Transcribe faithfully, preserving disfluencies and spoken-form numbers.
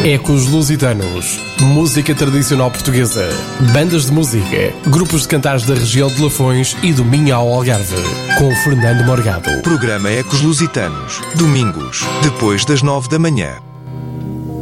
Ecos Lusitanos, música tradicional portuguesa, bandas de música, grupos de cantares da região de Lafões e do Minho ao Algarve, com Fernando Morgado. Programa Ecos Lusitanos, domingos, depois das nove da manhã.